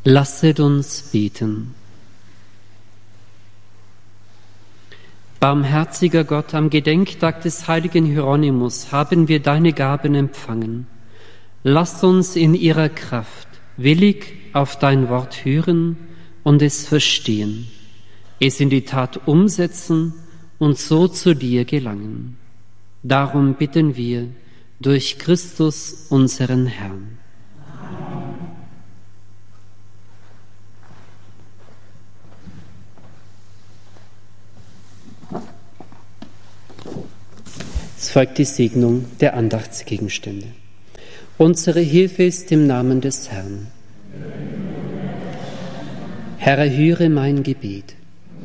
Lasset uns beten. Barmherziger Gott, am Gedenktag des heiligen Hieronymus haben wir deine Gaben empfangen. Lass uns in ihrer Kraft willig auf dein Wort hören und es verstehen, es in die Tat umsetzen und so zu dir gelangen. Darum bitten wir durch Christus, unseren Herrn. Es folgt die Segnung der Andachtsgegenstände. Unsere Hilfe ist im Namen des Herrn. Herr, erhöre mein Gebet.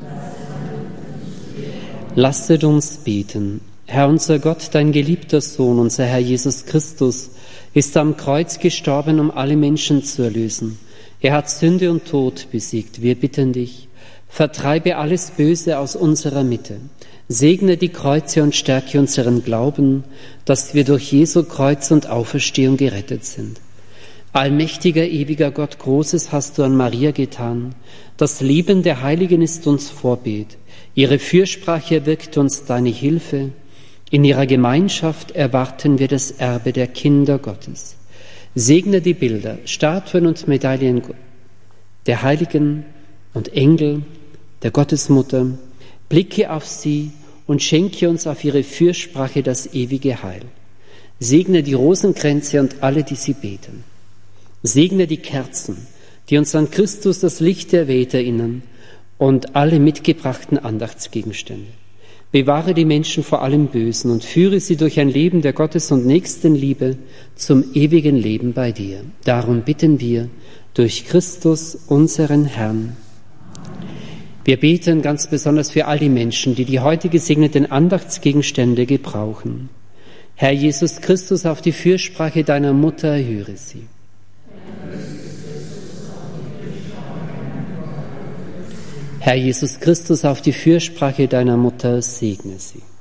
Lasset uns beten. Herr, unser Gott, dein geliebter Sohn, unser Herr Jesus Christus, ist am Kreuz gestorben, um alle Menschen zu erlösen. Er hat Sünde und Tod besiegt. Wir bitten dich, vertreibe alles Böse aus unserer Mitte. Segne die Kreuze und stärke unseren Glauben, dass wir durch Jesu Kreuz und Auferstehung gerettet sind. Allmächtiger, ewiger Gott, Großes hast du an Maria getan. Das Leben der Heiligen ist uns Vorbild. Ihre Fürsprache wirkt uns deine Hilfe. In ihrer Gemeinschaft erwarten wir das Erbe der Kinder Gottes. Segne die Bilder, Statuen und Medaillen der Heiligen und Engel, der Gottesmutter. Blicke auf sie und schenke uns auf ihre Fürsprache das ewige Heil. Segne die Rosenkränze und alle, die sie beten. Segne die Kerzen, die uns an Christus, das Licht der Welt, erinnern, und alle mitgebrachten Andachtsgegenstände. Bewahre die Menschen vor allem Bösen und führe sie durch ein Leben der Gottes- und Nächstenliebe zum ewigen Leben bei dir. Darum bitten wir durch Christus, unseren Herrn. Wir beten ganz besonders für all die Menschen, die die heute gesegneten Andachtsgegenstände gebrauchen. Herr Jesus Christus, auf die Fürsprache deiner Mutter erhöre sie. Herr Jesus Christus, auf die Fürsprache deiner Mutter segne sie.